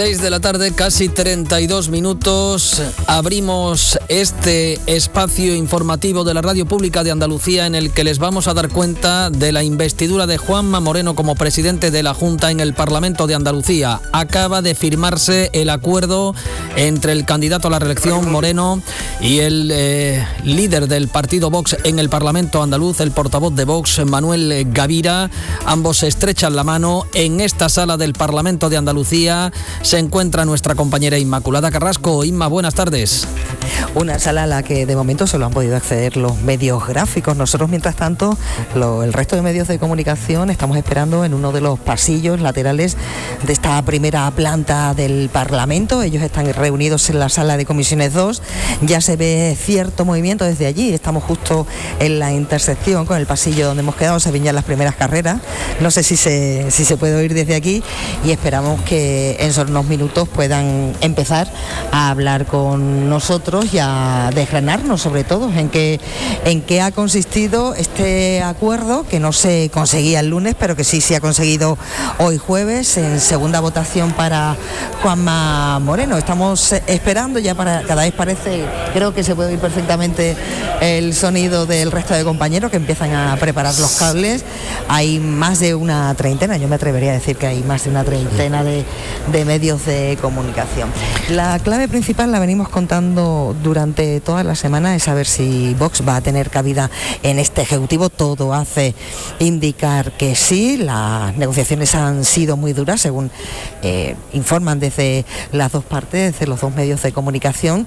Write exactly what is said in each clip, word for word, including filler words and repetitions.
seis de la tarde, casi treinta y dos minutos. Abrimos este espacio informativo de la Radio Pública de Andalucía en el que les vamos a dar cuenta de la investidura de Juanma Moreno como presidente de la Junta en el Parlamento de Andalucía. Acaba de firmarse el acuerdo entre el candidato a la reelección Moreno y el eh, líder del partido Vox en el Parlamento andaluz, el portavoz de Vox, Manuel Gavira. Ambos se estrechan la mano. En esta sala del Parlamento de Andalucía se encuentra nuestra compañera Inmaculada Carrasco. Inma, buenas tardes. Una sala a la que de momento solo han podido acceder los medios gráficos. Nosotros, mientras tanto, lo, el resto de medios de comunicación estamos esperando en uno de los pasillos laterales de esta primera planta del Parlamento. Ellos están reunidos en la sala de comisiones dos. Ya se ve cierto movimiento desde allí. Estamos justo en la intersección con el pasillo donde hemos quedado. Se ven ya las primeras carreras. No sé si se, si se puede oír desde aquí y esperamos que en unos minutos puedan empezar a hablar con nosotros y a desgranarnos sobre todo en qué, en qué ha consistido este acuerdo que no se conseguía el lunes, pero que sí se ha conseguido hoy jueves en segunda votación para Juanma Moreno. Estamos esperando ya para, cada vez parece, creo que se puede oír perfectamente el sonido del resto de compañeros que empiezan a preparar los cables. Hay más de una treintena, yo me atrevería a decir que hay más de una treintena de, de medios de comunicación. La clave principal la venimos contando durante toda la semana, es saber si Vox va a tener cabida en este Ejecutivo. Todo hace indicar que sí. Las negociaciones han sido muy duras, según eh, informan desde las dos partes, desde los dos medios de comunicación.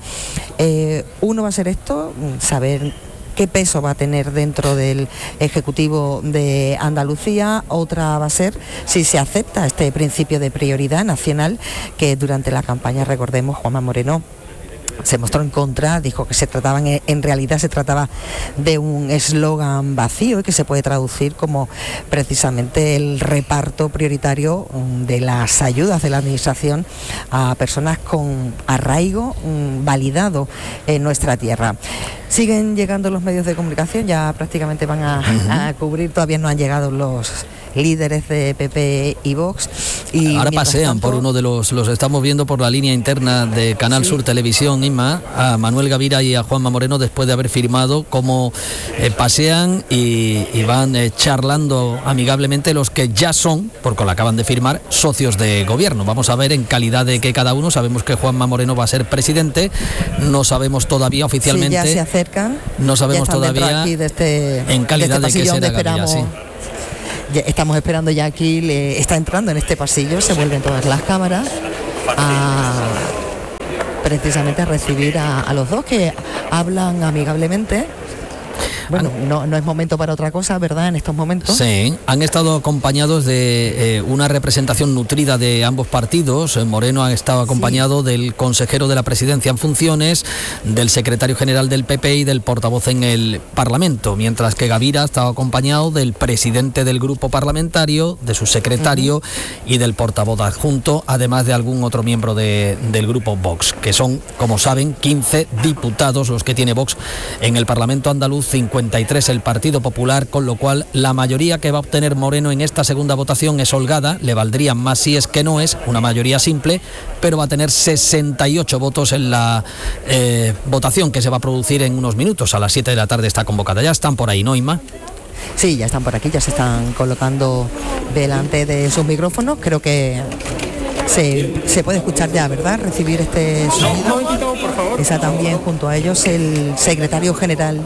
Eh, uno va a ser esto, saber qué peso va a tener dentro del Ejecutivo de Andalucía. Otra va a ser si se acepta este principio de prioridad nacional que durante la campaña, recordemos, Juanma Moreno se mostró en contra, dijo que se trataban, en realidad se trataba de un eslogan vacío y que se puede traducir como precisamente el reparto prioritario de las ayudas de la Administración a personas con arraigo validado en nuestra tierra. Siguen llegando los medios de comunicación, ya prácticamente van a, uh-huh. a cubrir, todavía no han llegado los líderes de P P y Vox. Y ahora pasean tanto, por uno de los, los estamos viendo por la línea interna de Canal sí. Sur Televisión, Inma, a Manuel Gavira y a Juanma Moreno después de haber firmado, cómo eh, pasean y, y van eh, charlando amigablemente los que ya son, porque lo acaban de firmar, socios de gobierno. Vamos a ver en calidad de que cada uno, sabemos que Juanma Moreno va a ser presidente, no sabemos todavía oficialmente. Sí, ya se acercan. No sabemos todavía aquí de este, en calidad de, este de que será Gavira, sí. Ya estamos esperando ya aquí, le está entrando en este pasillo, se vuelven todas las cámaras a precisamente a recibir a, a los dos que hablan amigablemente. Bueno, no, no es momento para otra cosa, ¿verdad?, en estos momentos. Sí, han estado acompañados de eh, una representación nutrida de ambos partidos. Moreno ha estado acompañado sí. del consejero de la Presidencia en funciones, del secretario general del P P y del portavoz en el Parlamento, mientras que Gavira ha estado acompañado del presidente del grupo parlamentario, de su secretario uh-huh. y del portavoz adjunto, además de algún otro miembro de, del grupo Vox, que son, como saben, quince diputados los que tiene Vox en el Parlamento andaluz, cincuenta y tres el Partido Popular, con lo cual la mayoría que va a obtener Moreno en esta segunda votación es holgada, le valdrían más si es que no es una mayoría simple, pero va a tener sesenta y ocho votos en la eh, votación que se va a producir en unos minutos. A las siete de la tarde está convocada. Ya están por ahí, ¿no, Inma? Sí, ya están por aquí, ya se están colocando delante de sus micrófonos. Creo que se, se puede escuchar ya, ¿verdad?, recibir este sonido. Está también junto a ellos el secretario general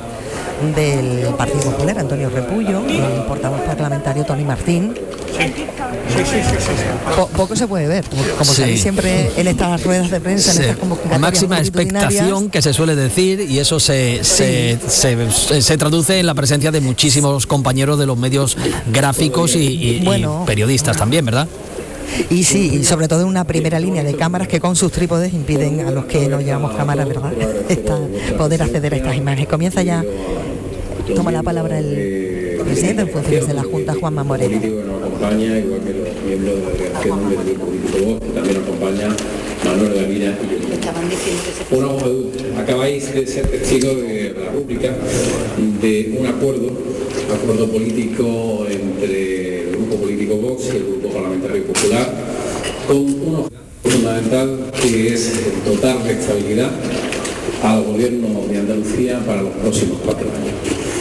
del Partido Popular, Antonio Repullo, el portavoz parlamentario Tony Martín. Po- poco se puede ver, como sí. sabéis siempre en estas ruedas de prensa, sí. en estas convocatorias máxima expectación que se suele decir, y eso se, se, sí. se, se, se traduce en la presencia de muchísimos compañeros de los medios gráficos y, y, bueno, y periodistas también, ¿verdad? Y sí, y sobre todo una primera línea de cámaras que con sus trípodes impiden a los que no llevamos cámaras, ¿verdad?, Esta, poder acceder a estas imágenes. Comienza ya, toma la palabra el presidente en funciones de la Junta, Juanma Moreno. Nos acompaña, igual que los miembros de la delegación del Grupo Político Vox, que también nos acompaña Manuel Gavira y yo. Bueno, acabáis de ser testigos de la rúbrica de un acuerdo, acuerdo político entre el Grupo Político Vox y el Grupo Parlamentario Popular, con unos Fundamental, que es dotar de estabilidad al gobierno de Andalucía para los próximos cuatro años.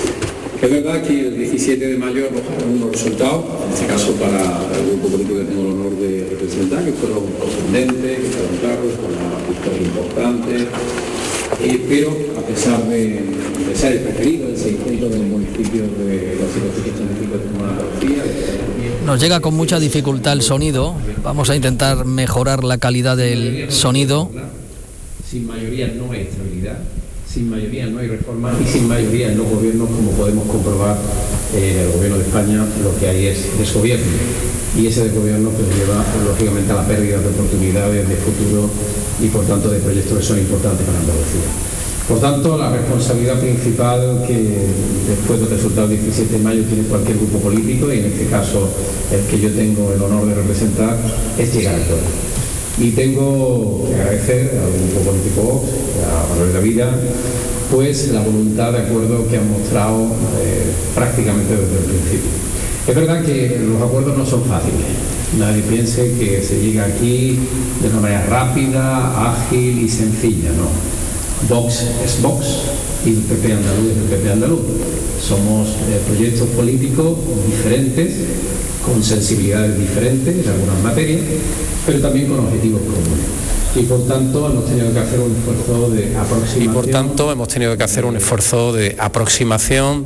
Es verdad que el diecisiete de mayo arrojaron unos resultados, en este caso para el grupo político que tengo el honor de representar, que fueron contundentes, que fueron claros, con una victoria importante, eh, pero a pesar de, de ser el preferido, el seis puntos del municipio de los cinco municipios de Andalucía. Nos llega con mucha dificultad el sonido, vamos a intentar mejorar la calidad del sonido. Sin mayoría no hay estabilidad, sin mayoría no hay reforma y sin mayoría en los gobiernos, como podemos comprobar eh, en el gobierno de España, lo que hay es desgobierno. Y ese desgobierno pues lleva lógicamente a la pérdida de oportunidades de futuro y por tanto de proyectos que son importantes para Andalucía. Por tanto, la responsabilidad principal que después del resultado del diecisiete de mayo tiene cualquier grupo político, y en este caso el que yo tengo el honor de representar, es llegar a acuerdo. Y tengo que agradecer al grupo político Vox, a Manuel Gavira, pues la voluntad de acuerdo que han mostrado eh, prácticamente desde el principio. Es verdad que los acuerdos no son fáciles. Nadie piense que se llega aquí de una manera rápida, ágil y sencilla, no. Vox es Vox y el P P andaluz es el P P andaluz. Somos eh, proyectos políticos diferentes, con sensibilidades diferentes en algunas materias, pero también con objetivos comunes. Y por tanto hemos tenido que hacer un esfuerzo de aproximación. Y por tanto hemos tenido que hacer un esfuerzo de aproximación,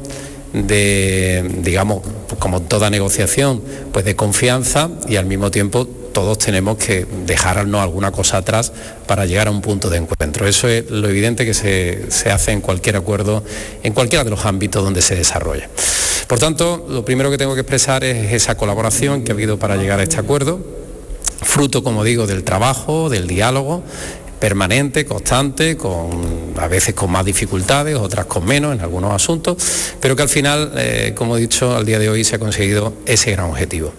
de, digamos, como toda negociación, pues de confianza, y al mismo tiempo todos tenemos que dejarnos alguna cosa atrás para llegar a un punto de encuentro. Eso es lo evidente que se, se hace en cualquier acuerdo, en cualquiera de los ámbitos donde se desarrolla. Por tanto, lo primero que tengo que expresar es esa colaboración que ha habido para llegar a este acuerdo, fruto, como digo, del trabajo, del diálogo permanente, constante, con, a veces con más dificultades, otras con menos en algunos asuntos, pero que al final, eh, como he dicho, al día de hoy se ha conseguido ese gran objetivo.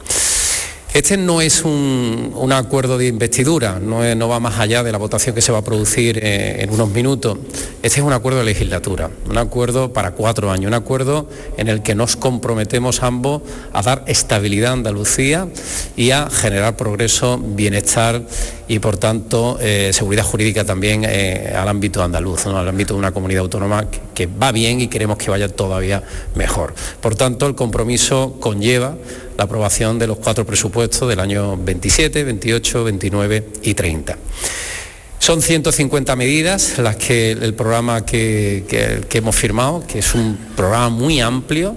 Este no es un, un acuerdo de investidura, no, es, no va más allá de la votación que se va a producir eh, en unos minutos. Este es un acuerdo de legislatura, un acuerdo para cuatro años, un acuerdo en el que nos comprometemos ambos a dar estabilidad a Andalucía y a generar progreso, bienestar y, por tanto, eh, seguridad jurídica también eh, al ámbito andaluz, ¿no? Al ámbito de una comunidad autónoma que, que va bien y queremos que vaya todavía mejor. Por tanto, el compromiso conlleva la aprobación de los cuatro presupuestos del año veintisiete, veintiocho, veintinueve y treinta. Son ciento cincuenta medidas las que el programa que, que, que hemos firmado, que es un programa muy amplio,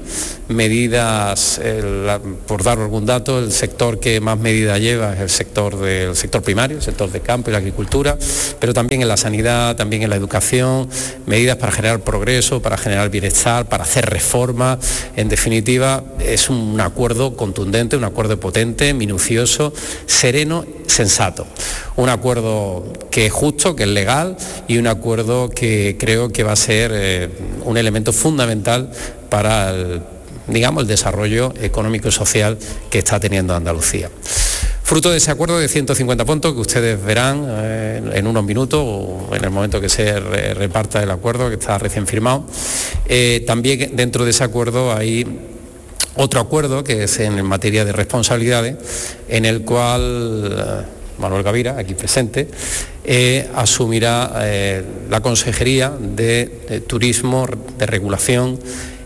medidas, el, por dar algún dato, el sector que más medidas lleva es el sector del sector primario, el sector del campo y la agricultura, pero también en la sanidad, también en la educación, medidas para generar progreso, para generar bienestar, para hacer reformas. En definitiva, es un acuerdo contundente, un acuerdo potente, minucioso, sereno, sensato. Un acuerdo que es justo, que es legal, y un acuerdo que creo que va a ser eh, un elemento fundamental para el, digamos, el desarrollo económico y social que está teniendo Andalucía. Fruto de ese acuerdo de ciento cincuenta puntos que ustedes verán eh, en unos minutos o en el momento que se re reparta el acuerdo, que está recién firmado, eh, también dentro de ese acuerdo hay otro acuerdo que es en materia de responsabilidades, en el cual Manuel Gavira, aquí presente, eh, asumirá eh, la Consejería de, de Turismo, de Regulación,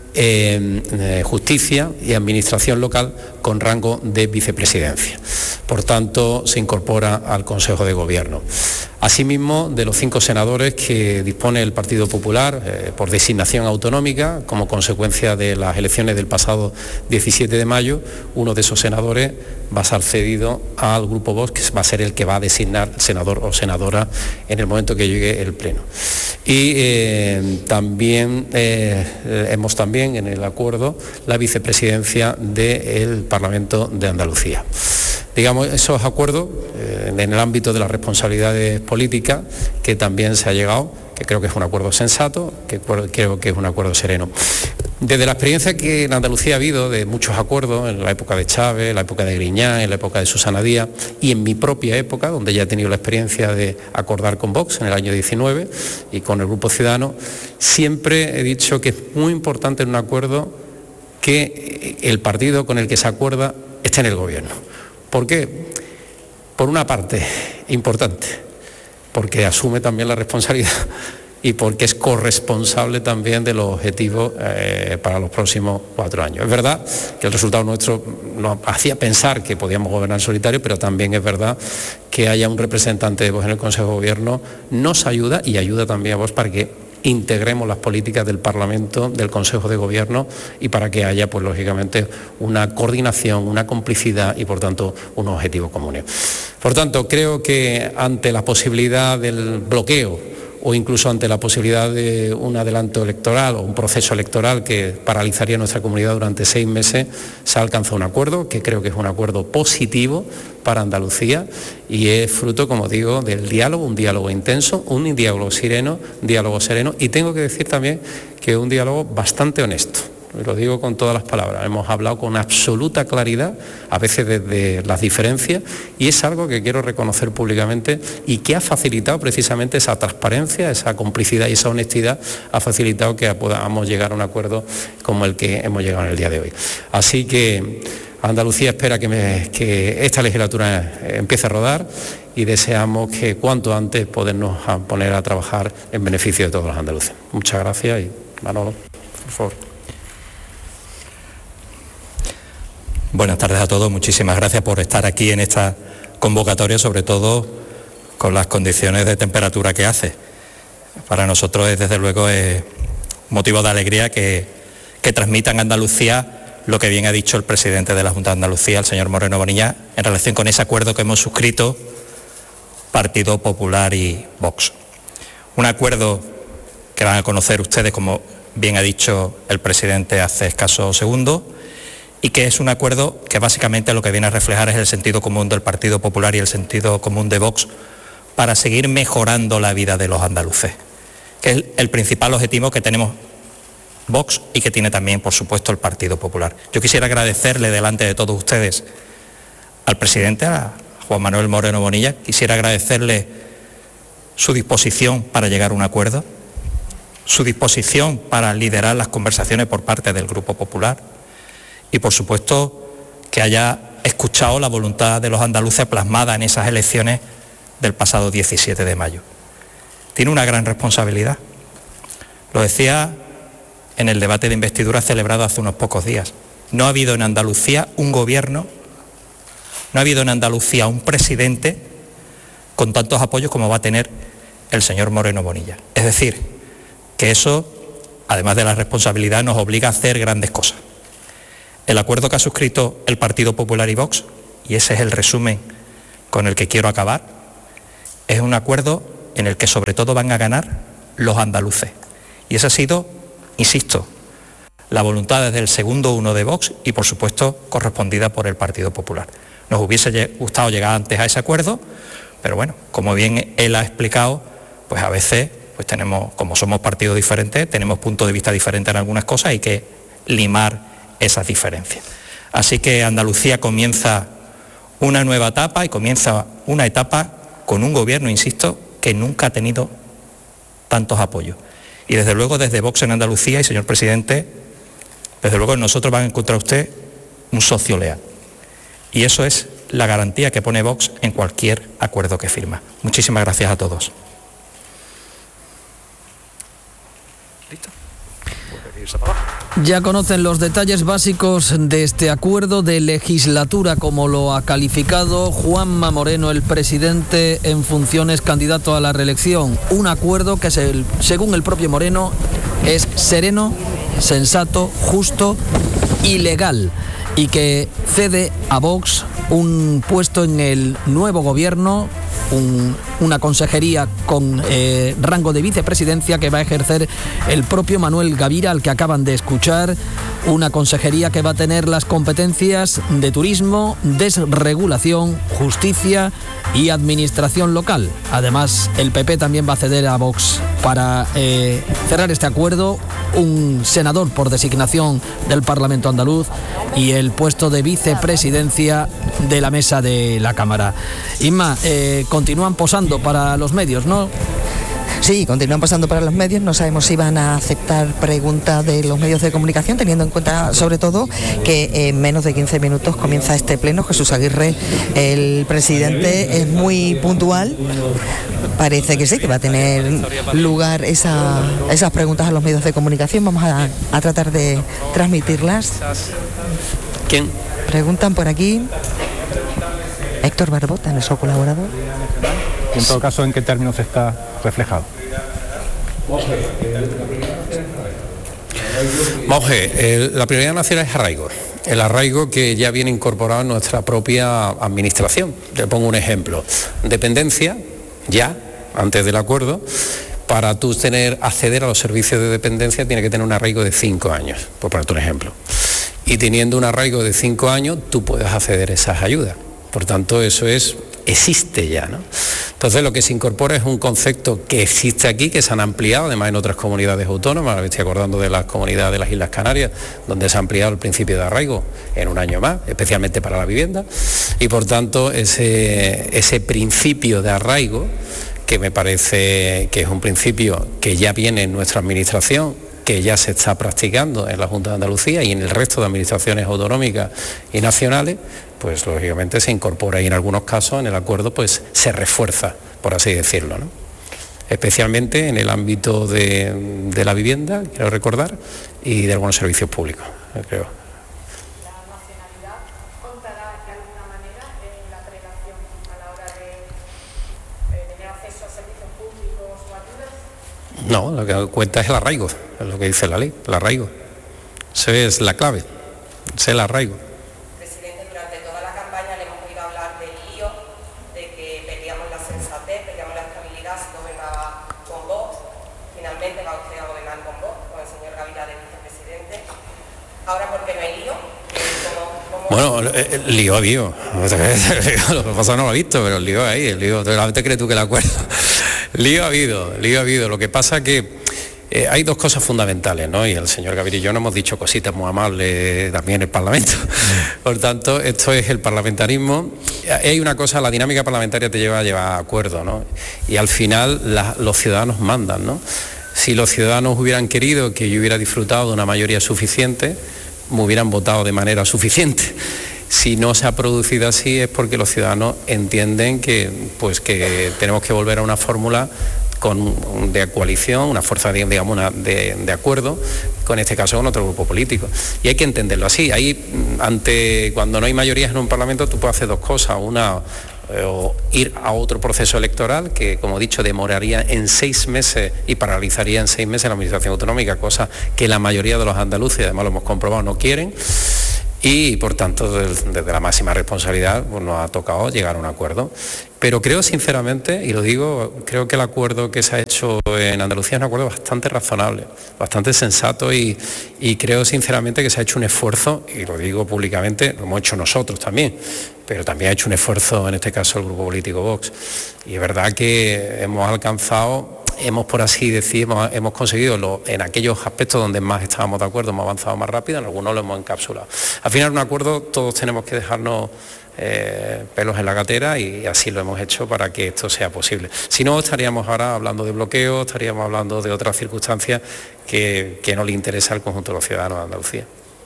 eh, eh, Justicia y Administración Local con rango de vicepresidencia. Por tanto, se incorpora al Consejo de Gobierno. Asimismo, de los cinco senadores que dispone el Partido Popular eh, por designación autonómica, como consecuencia de las elecciones del pasado diecisiete de mayo, uno de esos senadores va a ser cedido al Grupo Vox, que va a ser el que va a designar senador o senadora en el momento que llegue el Pleno. Y eh, también eh, hemos también en el acuerdo la vicepresidencia del Parlamento de Andalucía. Digamos, esos acuerdos eh, en el ámbito de las responsabilidades políticas que también se ha llegado, que creo que es un acuerdo sensato, que creo que es un acuerdo sereno. Desde la experiencia que en Andalucía ha habido de muchos acuerdos, en la época de Chávez, en la época de Griñán, en la época de Susana Díaz y en mi propia época, donde ya he tenido la experiencia de acordar con Vox en el año diecinueve y con el Grupo Ciudadano, siempre he dicho que es muy importante en un acuerdo que el partido con el que se acuerda esté en el gobierno. ¿Por qué? por una parte, importante, porque asume también la responsabilidad y porque es corresponsable también de los objetivos eh, para los próximos cuatro años. Es verdad que el resultado nuestro nos hacía pensar que podíamos gobernar en solitario, pero también es verdad que haya un representante de Vox en el Consejo de Gobierno nos ayuda y ayuda también a Vox para que integremos las políticas del Parlamento, del Consejo de Gobierno y para que haya, pues lógicamente, una coordinación, una complicidad y, por tanto, unos objetivos comunes. Por tanto, creo que ante la posibilidad del bloqueo o incluso ante la posibilidad de un adelanto electoral o un proceso electoral que paralizaría nuestra comunidad durante seis meses, se ha alcanzado un acuerdo que creo que es un acuerdo positivo para Andalucía y es fruto, como digo, del diálogo, un diálogo intenso, un diálogo sereno, un diálogo sereno y tengo que decir también que es un diálogo bastante honesto. Lo digo con todas las palabras, hemos hablado con absoluta claridad, a veces desde las diferencias, y es algo que quiero reconocer públicamente y que ha facilitado precisamente esa transparencia, esa complicidad y esa honestidad, ha facilitado que podamos llegar a un acuerdo como el que hemos llegado en el día de hoy. Así que Andalucía espera que, me, que esta legislatura empiece a rodar y deseamos que cuanto antes podernos poner a trabajar en beneficio de todos los andaluces. Muchas gracias y Manolo, por favor. Buenas tardes a todos, muchísimas gracias por estar aquí en esta convocatoria, sobre todo con las condiciones de temperatura que hace. Para nosotros es desde luego es motivo de alegría que, que transmitan a Andalucía lo que bien ha dicho el presidente de la Junta de Andalucía, el señor Moreno Bonilla, en relación con ese acuerdo que hemos suscrito Partido Popular y Vox. Un acuerdo que van a conocer ustedes, como bien ha dicho el presidente hace escasos segundos, y que es un acuerdo que básicamente lo que viene a reflejar es el sentido común del Partido Popular y el sentido común de Vox para seguir mejorando la vida de los andaluces, que es el principal objetivo que tenemos Vox y que tiene también, por supuesto, el Partido Popular. Yo quisiera agradecerle delante de todos ustedes al presidente, a Juan Manuel Moreno Bonilla, quisiera agradecerle su disposición para llegar a un acuerdo, su disposición para liderar las conversaciones por parte del Grupo Popular, y por supuesto que haya escuchado la voluntad de los andaluces plasmada en esas elecciones del pasado diecisiete de mayo. Tiene una gran responsabilidad. Lo decía en el debate de investidura celebrado hace unos pocos días. No ha habido en Andalucía un gobierno, no ha habido en Andalucía un presidente con tantos apoyos como va a tener el señor Moreno Bonilla. Es decir, que eso, además de la responsabilidad, nos obliga a hacer grandes cosas. El acuerdo que ha suscrito el Partido Popular y Vox, y ese es el resumen con el que quiero acabar, es un acuerdo en el que sobre todo van a ganar los andaluces. Y esa ha sido, insisto, la voluntad desde el segundo uno de Vox y por supuesto correspondida por el Partido Popular. Nos hubiese gustado llegar antes a ese acuerdo, pero bueno, como bien él ha explicado, pues a veces pues tenemos, como somos partidos diferentes, tenemos puntos de vista diferentes en algunas cosas, hay que limar esas diferencias. Así que Andalucía comienza una nueva etapa y comienza una etapa con un gobierno, insisto, que nunca ha tenido tantos apoyos. Y desde luego desde Vox en Andalucía, y señor presidente, desde luego nosotros van a encontrar usted un socio leal. Y eso es la garantía que pone Vox en cualquier acuerdo que firma. Muchísimas gracias a todos. ¿Listo? Ya conocen los detalles básicos de este acuerdo de legislatura, como lo ha calificado Juanma Moreno, el presidente en funciones, candidato a la reelección. Un acuerdo que, según el propio Moreno, es sereno, sensato, justo y legal, y que cede a Vox un puesto en el nuevo gobierno, un, una consejería con eh, rango de vicepresidencia que va a ejercer el propio Manuel Gavira, al que acaban de escuchar, una consejería que va a tener las competencias de turismo, desregulación, justicia y administración local. Además, el P P también va a ceder a Vox para eh, cerrar este acuerdo un senador por designación del Parlamento andaluz y el puesto de vicepresidencia de la mesa de la Cámara. Inma, eh, continúan posando para los medios, ¿no? Sí, continúan pasando para los medios, no sabemos si van a aceptar preguntas de los medios de comunicación, teniendo en cuenta sobre todo que en menos de quince minutos comienza este pleno. Jesús Aguirre, el presidente, es muy puntual, parece que sí, que va a tener lugar esa, esas preguntas a los medios de comunicación. Vamos a, a tratar de transmitirlas. ¿Quién? Preguntan por aquí. Héctor Barbota, nuestro colaborador. En todo caso, ¿en qué términos está reflejado? Monje, el, la prioridad nacional es arraigo. El arraigo que ya viene incorporado en nuestra propia administración. Te pongo un ejemplo. Dependencia, ya, antes del acuerdo, para tú tener, acceder a los servicios de dependencia tiene que tener un arraigo de cinco años, por ponerte un ejemplo. Y teniendo un arraigo de cinco años, tú puedes acceder a esas ayudas. Por tanto, eso es, existe ya, ¿no? Entonces, lo que se incorpora es un concepto que existe aquí, que se han ampliado, además en otras comunidades autónomas. Me estoy acordando de las comunidades de las Islas Canarias, donde se ha ampliado el principio de arraigo en un año más, especialmente para la vivienda. Y por tanto, ese, ese principio de arraigo, que me parece que es un principio que ya viene en nuestra administración, que ya se está practicando en la Junta de Andalucía y en el resto de administraciones autonómicas y nacionales, pues lógicamente se incorpora y en algunos casos en el acuerdo pues se refuerza, por así decirlo, ¿no? Especialmente en el ámbito de, de la vivienda, quiero recordar, y de algunos servicios públicos, creo. ¿La nacionalidad contará de alguna manera en la prelación a la hora de eh, tener acceso a servicios públicos o ayudas? No, lo que cuenta es el arraigo, es lo que dice la ley, el arraigo. Eso es la clave, es el arraigo. Presidente, durante toda la campaña le hemos oído hablar del lío, de que peleamos la sensatez, peleamos la estabilidad si gobernaba con Vox. Finalmente va usted a gobernar con Vox, con el señor Gavira de vicepresidente. Ahora, ¿por qué no hay lío? ¿Cómo, cómo... Bueno, el lío ha habido. Lo que pasa no lo he visto, pero el lío ahí, el lío, ¿te crees tú que la acuerdo? Lío ha habido, lío ha habido. Lo que pasa que eh, hay dos cosas fundamentales, ¿no? Y el señor Gavira y yo nos hemos dicho cositas muy amables también en el Parlamento. Por tanto, esto es el parlamentarismo. Hay una cosa, la dinámica parlamentaria te lleva a llevar a acuerdo, ¿no? Y al final la, los ciudadanos mandan, ¿no? Si los ciudadanos hubieran querido que yo hubiera disfrutado de una mayoría suficiente, me hubieran votado de manera suficiente. Si no se ha producido así es porque los ciudadanos entienden que, pues, que tenemos que volver a una fórmula con, de coalición, una fuerza, digamos, una, de, de acuerdo, con este caso con otro grupo político. Y hay que entenderlo así. Ahí, ante, cuando no hay mayorías en un Parlamento, tú puedes hacer dos cosas. Una, eh, o ir a otro proceso electoral que, como he dicho, demoraría en seis meses y paralizaría en seis meses la administración autonómica, cosa que la mayoría de los andaluces, además lo hemos comprobado, no quieren. Y por tanto desde la máxima responsabilidad pues, nos ha tocado llegar a un acuerdo. Pero creo sinceramente, y lo digo, creo que el acuerdo que se ha hecho en Andalucía es un acuerdo bastante razonable, bastante sensato y, y creo sinceramente que se ha hecho un esfuerzo, y lo digo públicamente, lo hemos hecho nosotros también, pero también ha hecho un esfuerzo en este caso el grupo político Vox. Y es verdad que hemos alcanzado, hemos por así decir, hemos, hemos conseguido lo, en aquellos aspectos donde más estábamos de acuerdo, hemos avanzado más rápido, en algunos lo hemos encapsulado. Al final un acuerdo todos tenemos que dejarnos eh, pelos en la gatera y así lo hemos hecho para que esto sea posible. Si no, estaríamos ahora hablando de bloqueo, estaríamos hablando de otras circunstancias que, que no le interesa al conjunto de los ciudadanos de Andalucía.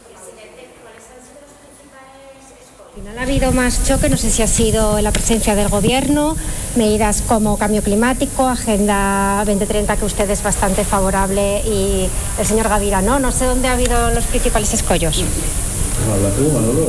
Al final ha habido más choque, no sé si ha sido en la presencia del Gobierno, medidas como cambio climático, Agenda veinte treinta, que usted es bastante favorable, y el señor Gavira no. No sé dónde ha habido los principales escollos. Habla tú, Manolo.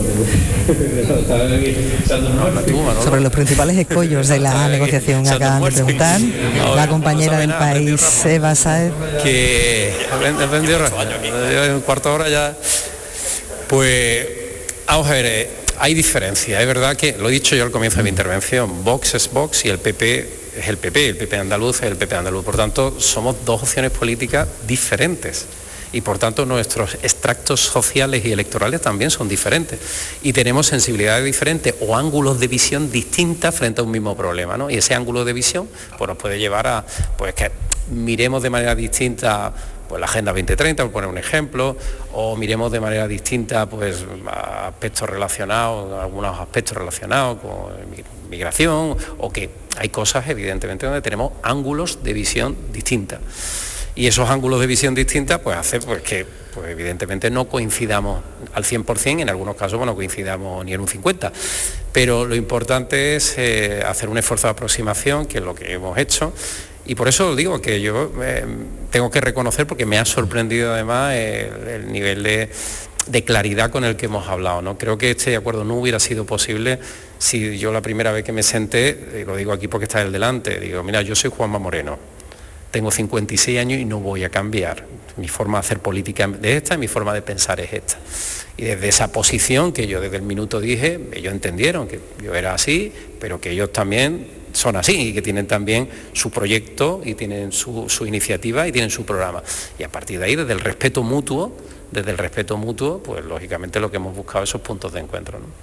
Sobre los principales escollos de la negociación que acaban de preguntar la compañera del País, Eva Sáez. Que en un cuarto de hora ya, pues vamos a ver. Hay diferencia, es verdad que, lo he dicho yo al comienzo de mi intervención, Vox es Vox y el P P es el P P, el P P andaluz es el P P andaluz, por tanto somos dos opciones políticas diferentes y por tanto nuestros extractos sociales y electorales también son diferentes y tenemos sensibilidades diferentes o ángulos de visión distintas frente a un mismo problema, ¿no? Y ese ángulo de visión pues, nos puede llevar a pues, que miremos de manera distinta pues la Agenda veinte treinta, por poner un ejemplo, o miremos de manera distinta pues aspectos relacionados, algunos aspectos relacionados con migración, o que hay cosas evidentemente donde tenemos ángulos de visión distintas. Y esos ángulos de visión distintas pues hace pues, que pues, evidentemente no coincidamos al cien por ciento, en algunos casos bueno, no coincidamos ni en un cincuenta por ciento, pero lo importante es eh, hacer un esfuerzo de aproximación, que es lo que hemos hecho, y por eso digo que yo eh, tengo que reconocer, porque me ha sorprendido además el, el nivel de, de claridad con el que hemos hablado, ¿no? Creo que este acuerdo no hubiera sido posible si yo la primera vez que me senté, y lo digo aquí porque está él delante, digo, mira, yo soy Juanma Moreno, tengo cincuenta y seis años y no voy a cambiar. Mi forma de hacer política es esta y mi forma de pensar es esta. Y desde esa posición que yo desde el minuto dije, ellos entendieron que yo era así, pero que ellos también son así y que tienen también su proyecto y tienen su, su iniciativa y tienen su programa. Y a partir de ahí, desde el respeto mutuo, desde el respeto mutuo, pues lógicamente lo que hemos buscado es esos puntos de encuentro, ¿no?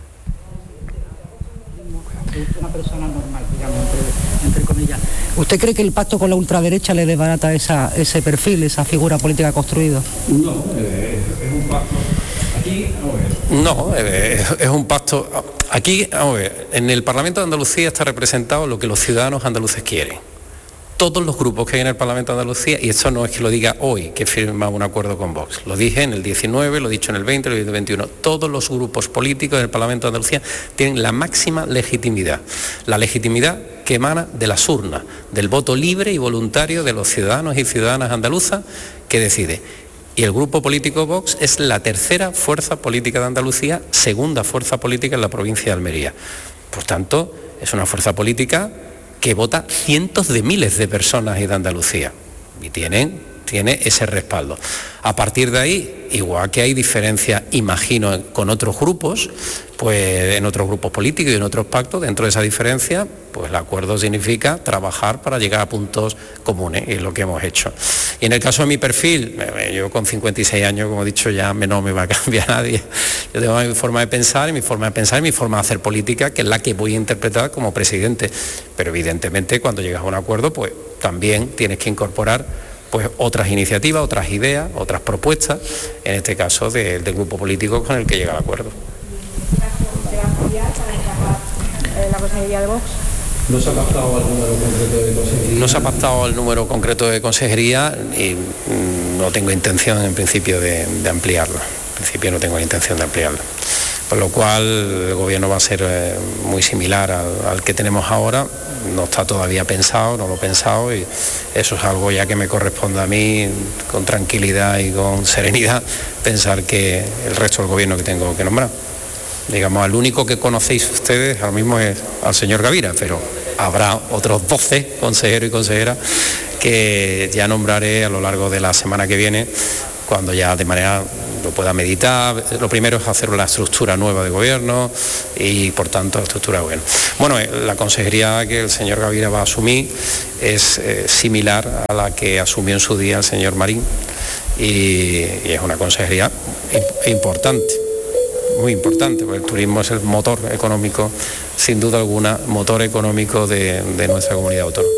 Una persona normal, digamos, entre, entre comillas. ¿Usted cree que el pacto con la ultraderecha le desbarata esa, ese perfil, esa figura política construida? No, eh, es un pacto. Aquí, no, eh, es un pacto. Aquí, vamos a ver, en el Parlamento de Andalucía está representado lo que los ciudadanos andaluces quieren. Todos los grupos que hay en el Parlamento de Andalucía, y esto no es que lo diga hoy, que he firmado un acuerdo con Vox, lo dije en el diecinueve, lo he dicho en el veinte, lo he dicho en el veintiuno, todos los grupos políticos del Parlamento de Andalucía tienen la máxima legitimidad, la legitimidad que emana de las urnas, del voto libre y voluntario de los ciudadanos y ciudadanas andaluzas que decide. Y el grupo político Vox es la tercera fuerza política de Andalucía, segunda fuerza política en la provincia de Almería. Por tanto, es una fuerza política que vota cientos de miles de personas y de Andalucía, y tienen, tiene ese respaldo. A partir de ahí, igual que hay diferencias, imagino, con otros grupos, pues en otros grupos políticos y en otros pactos, dentro de esa diferencia, pues el acuerdo significa trabajar para llegar a puntos comunes, y es lo que hemos hecho. Y en el caso de mi perfil, yo con cincuenta y seis años, como he dicho, ya no me va a cambiar nadie. Yo tengo mi forma de pensar, y mi forma de pensar y mi forma de hacer política, que es la que voy a interpretar como presidente. Pero evidentemente cuando llegas a un acuerdo, pues también tienes que incorporar pues otras iniciativas, otras ideas, otras propuestas, en este caso de, del grupo político con el que llega el acuerdo. ¿La consejería de Vox? ¿No se ha pactado el número concreto de consejería? No se ha pactado el número concreto de consejería y no tengo intención en principio de, de ampliarlo. En principio no tengo intención de ampliarlo. Por lo cual el gobierno va a ser eh, muy similar al, al que tenemos ahora. No está todavía pensado, no lo he pensado, y eso es algo ya que me corresponde a mí, con tranquilidad y con serenidad, pensar que el resto del gobierno que tengo que nombrar. Digamos, al único que conocéis ustedes ahora mismo es al señor Gavira, pero habrá otros doce consejeros y consejeras que ya nombraré a lo largo de la semana que viene, cuando ya de manera lo pueda meditar. Lo primero es hacer la estructura nueva de gobierno y por tanto la estructura de gobierno. Bueno, la consejería que el señor Gavira va a asumir es eh, similar a la que asumió en su día el señor Marín, y, y es una consejería importante, muy importante, porque el turismo es el motor económico, sin duda alguna, motor económico de, de nuestra comunidad autónoma.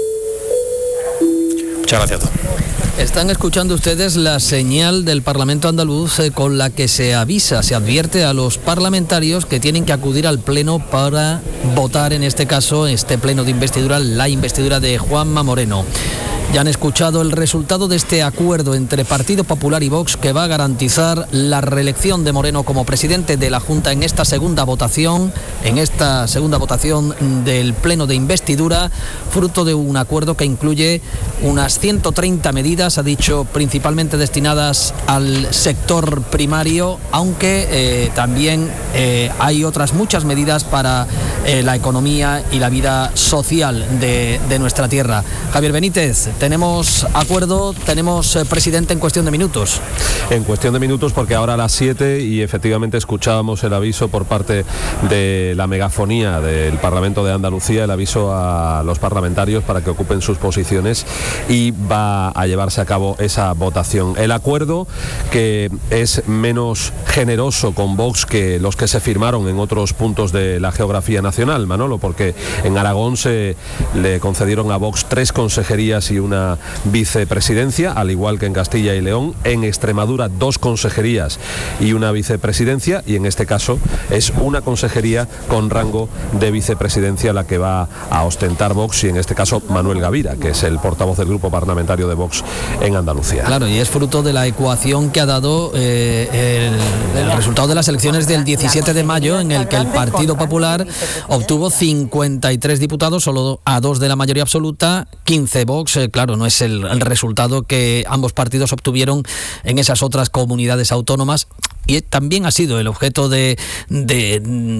Muchas gracias a todos. Están escuchando ustedes la señal del Parlamento andaluz eh, con la que se avisa, se advierte a los parlamentarios que tienen que acudir al Pleno para votar, en este caso, este Pleno de investidura, la investidura de Juanma Moreno. Ya han escuchado el resultado de este acuerdo entre Partido Popular y Vox, que va a garantizar la reelección de Moreno como presidente de la Junta en esta segunda votación, en esta segunda votación del Pleno de investidura, fruto de un acuerdo que incluye unas ciento treinta medidas, ha dicho, principalmente destinadas al sector primario, aunque eh, también eh, hay otras muchas medidas para eh, la economía y la vida social de, de nuestra tierra. Javier Benítez, tenemos acuerdo, tenemos eh, presidente en cuestión de minutos. En cuestión de minutos, porque ahora a las siete, y efectivamente escuchábamos el aviso por parte de la megafonía del Parlamento de Andalucía, el aviso a los parlamentarios para que ocupen sus posiciones, y va a llevarse a cabo esa votación. El acuerdo, que es menos generoso con Vox que los que se firmaron en otros puntos de la geografía nacional, Manolo, porque en Aragón se le concedieron a Vox tres consejerías y una vicepresidencia, al igual que en Castilla y León. En Extremadura, dos consejerías y una vicepresidencia, y en este caso es una consejería con rango de vicepresidencia la que va a ostentar Vox, y en este caso Manuel Gavira, que es el portavoz del grupo parlamentario de Vox en Andalucía. Claro, y es fruto de la ecuación que ha dado eh, el, el resultado de las elecciones del diecisiete de mayo, en el que el Partido Popular obtuvo cincuenta y tres diputados, solo a dos de la mayoría absoluta, quince Vox. Eh, claro, no es el, el resultado que ambos partidos obtuvieron en esas otras comunidades autónomas. Y también ha sido el objeto de, de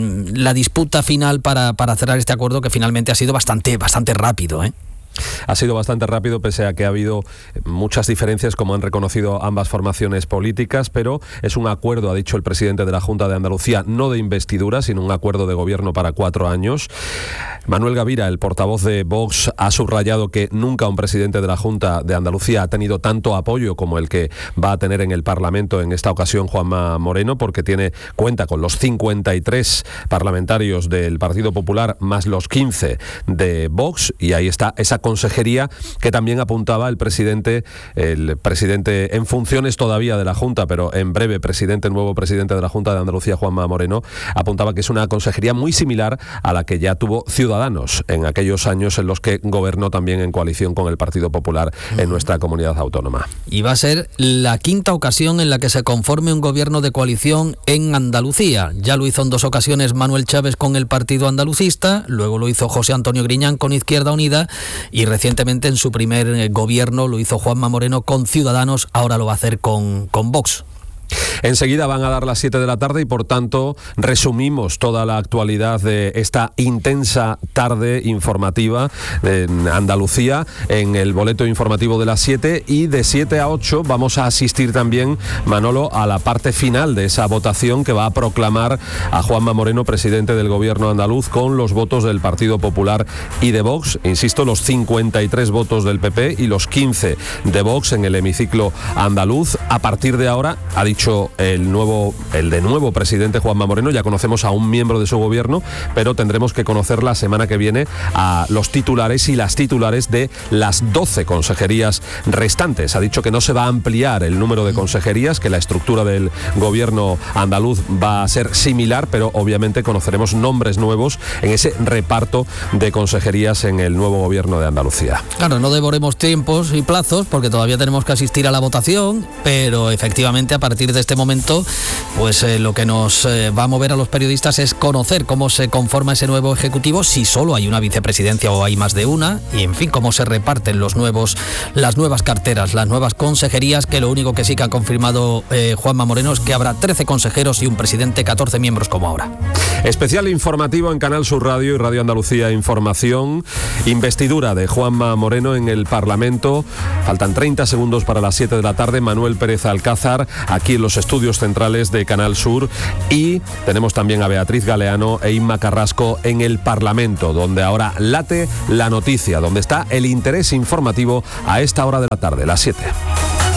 la disputa final para, para cerrar este acuerdo, que finalmente ha sido bastante, bastante rápido, ¿eh? Ha sido bastante rápido, pese a que ha habido muchas diferencias, como han reconocido ambas formaciones políticas, pero es un acuerdo, ha dicho el presidente de la Junta de Andalucía, no de investidura, sino un acuerdo de gobierno para cuatro años. Manuel Gavira, el portavoz de Vox, ha subrayado que nunca un presidente de la Junta de Andalucía ha tenido tanto apoyo como el que va a tener en el Parlamento en esta ocasión Juanma Moreno, porque tiene cuenta con los cincuenta y tres parlamentarios del Partido Popular más los quince de Vox, y ahí está esa consejería que también apuntaba el presidente, el presidente en funciones todavía de la Junta, pero en breve presidente, nuevo presidente de la Junta de Andalucía, Juanma Moreno, apuntaba que es una consejería muy similar a la que ya tuvo Ciudadanos en aquellos años en los que gobernó también en coalición con el Partido Popular en nuestra comunidad autónoma. Y va a ser la quinta ocasión en la que se conforme un gobierno de coalición en Andalucía. Ya lo hizo en dos ocasiones Manuel Chávez con el Partido Andalucista, luego lo hizo José Antonio Griñán con Izquierda Unida, y recientemente en su primer gobierno lo hizo Juanma Moreno con Ciudadanos, ahora lo va a hacer con, con Vox. Enseguida van a dar las siete de la tarde y por tanto resumimos toda la actualidad de esta intensa tarde informativa en Andalucía en el boleto informativo de las siete, y de siete a ocho vamos a asistir también, Manolo, a la parte final de esa votación que va a proclamar a Juanma Moreno presidente del gobierno andaluz con los votos del Partido Popular y de Vox. Insisto, los cincuenta y tres votos del P P y los quince de Vox en el hemiciclo andaluz. A partir de ahora, ha dicho el nuevo, el de nuevo presidente Juanma Moreno, ya conocemos a un miembro de su gobierno, pero tendremos que conocer la semana que viene a los titulares y las titulares de las doce consejerías restantes. Ha dicho que no se va a ampliar el número de consejerías, que la estructura del gobierno andaluz va a ser similar, pero obviamente conoceremos nombres nuevos en ese reparto de consejerías en el nuevo gobierno de Andalucía. Claro, no devoremos tiempos y plazos, porque todavía tenemos que asistir a la votación, pero efectivamente a partir de este momento, pues eh, lo que nos eh, va a mover a los periodistas es conocer cómo se conforma ese nuevo ejecutivo, si solo hay una vicepresidencia o hay más de una, y en fin, cómo se reparten los nuevos, las nuevas carteras, las nuevas consejerías, que lo único que sí que ha confirmado eh, Juanma Moreno es que habrá trece consejeros y un presidente, catorce miembros como ahora. Especial informativo en Canal Sur Radio y Radio Andalucía Información. Investidura de Juanma Moreno en el Parlamento. Faltan treinta segundos para las siete de la tarde. Manuel Pérez Alcázar, aquí en los estudios centrales de Canal Sur, y tenemos también a Beatriz Galeano e Inma Carrasco en el Parlamento, donde ahora late la noticia, donde está el interés informativo a esta hora de la tarde, las siete.